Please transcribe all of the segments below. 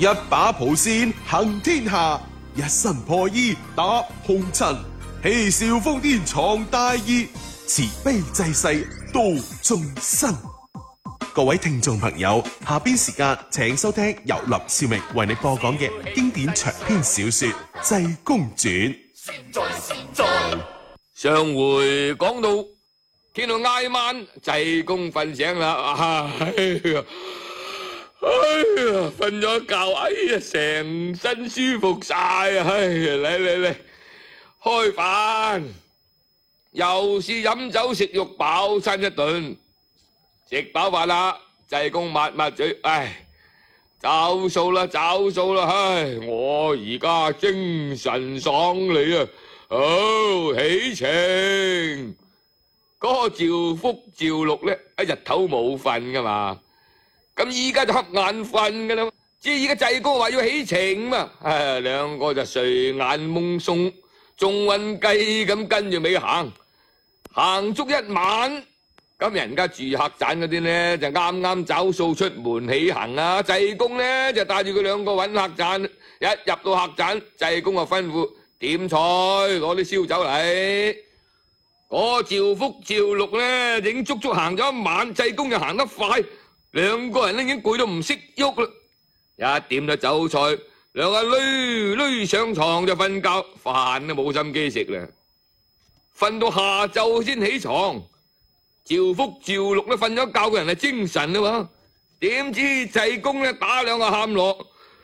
一把蒲扇行天下，一身破衣打紅塵，嬉笑瘋癲闖大義，慈悲濟世度眾生。各位聽眾朋友，下邊時間請收聽由林兆明為你播講嘅經典長篇小說《濟公傳》。 上回講到天到挨晚，濟公瞓醒啦，瞓咗一覺，成身舒服晒啊！嚟開飯，又是飲酒食肉飽餐一頓。食飽飯啦，濟公抹抹嘴，找數啦，我而家精神爽利啊！好喜情，嗰個趙福趙六咧，一日頭冇瞓噶嘛，咁依家就瞌眼瞓噶啦。至於而家濟公話要喜情嘛，兩個就睡眼夢鬆，仲運計咁跟住尾行足一晚。咁人家住客棧嗰啲呢，就啱啱找數出門起行啊，濟公呢，就帶住佢兩個揾客棧，一入到客棧，濟公就吩咐點菜，攞啲燒酒嚟。嗰趙福趙六呢，已經足行咗一晚，濟公就行得快，兩個人呢已經攰到唔識喐啦。一點咗酒菜，兩個累上床就瞓覺，飯都冇心機食啦。瞓到下晝先起床。趙福趙六都瞓咗覺，個人係精神啦嘛，點知濟公咧打兩個喊落，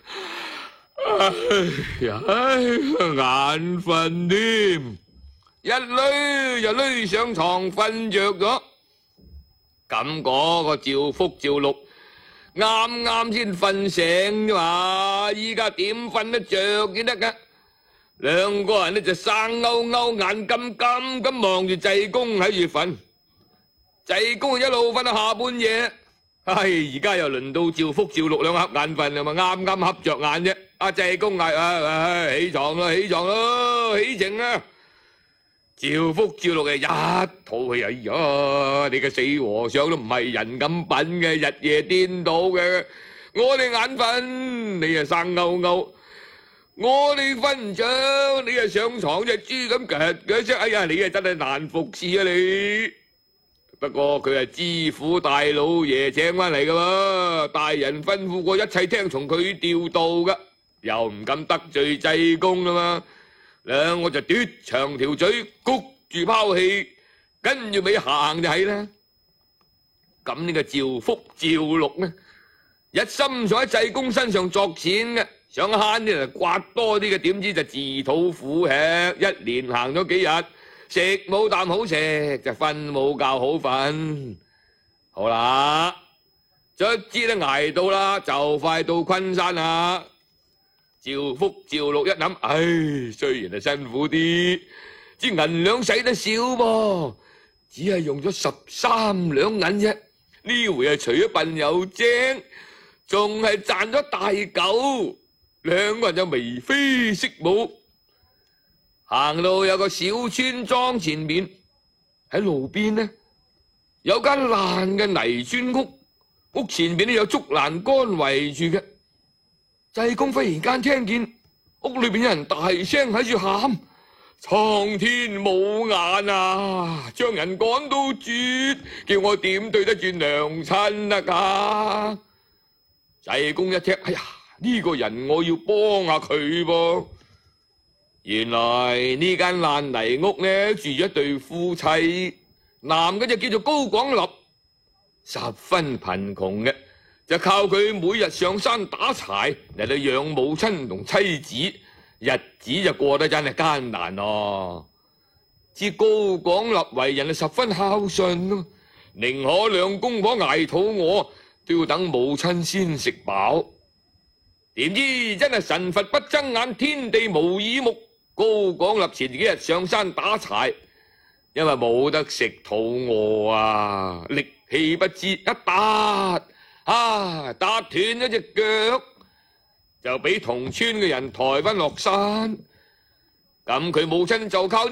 眼瞓添，一累就累上床瞓着咗。咁嗰個趙福趙六啱先瞓醒啫嘛，依家點瞓得着先得噶？兩個人呢就生勾勾眼金金咁望住濟公喺度瞓。濟公一路瞓到下半夜，而家又輪到趙福趙六兩個瞌眼瞓啊嘛，啱瞌着眼啫。阿濟公嗌起床咯，起情啊！趙福趙六一吐氣，你個死和尚都唔係人咁品嘅，日夜顛倒嘅。我哋眼瞓，你啊生勾勾；我哋瞓唔着，你啊上床隻豬咁嘅聲。你啊真係難服侍啊你！不過佢係知府大老爺請翻嚟噶嘛，大人吩咐過一切聽從佢調度噶，又唔敢得罪濟公啦嘛。兩個就嘟長條嘴，谷住拋氣，跟住尾行就係啦。咁呢個趙福趙六呢，一心想喺濟公身上作錢嘅，想慳啲嚟刮多啲嘅，點知就自討苦吃，一連行咗幾日。食冇啖好食，就瞓冇覺好瞓。好啦，卒之都捱到啦，就快到昆山啦。趙福趙六一諗，雖然係辛苦啲，支銀兩使得少噃，只係用咗13兩銀啫。呢回係除咗笨又精，仲係賺咗大嚿。兩個人就眉飛色舞。行到有個小村莊前面，喺路邊呢有間爛嘅泥磚屋，屋前面有竹欄杆圍住嘅。濟公忽然間聽見屋裏邊有人大聲喺住喊：蒼天冇眼啊，將人趕到絕，叫我點對得住娘親啊！濟公一聽，呢個人我要幫下佢噃。原來呢間爛泥屋呢住咗一對夫妻，男嘅就叫做高廣立，十分貧窮嘅，就靠佢每日上山打柴嚟到養母親同妻子，日子就過得真係艱難咯。知高廣立為人係十分孝順咯，寧可兩公婆挨肚餓，都要等母親先食飽。點知真係神佛不睜眼，天地無耳目。高廣立前幾日上山打柴，因為冇得食，肚餓啊，力氣不支，一打斷咗隻腳，就俾同村嘅人抬返落山。咁佢母親就靠